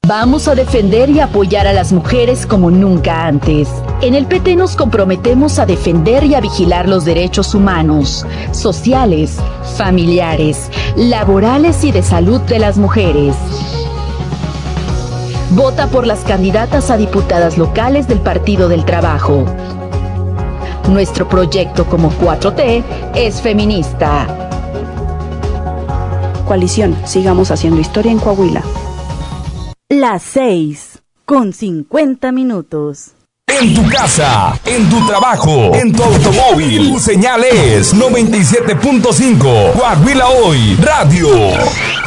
Vamos a defender y apoyar a las mujeres como nunca antes. En el PT nos comprometemos a defender y a vigilar los derechos humanos, sociales, familiares, laborales y de salud de las mujeres. Vota por las candidatas a diputadas locales del Partido del Trabajo. Nuestro proyecto como 4T es feminista. Coalición, sigamos haciendo historia en Coahuila. Las 6:50. En tu casa, en tu trabajo, en tu automóvil, tu señal es 97.5. Coahuila Hoy Radio.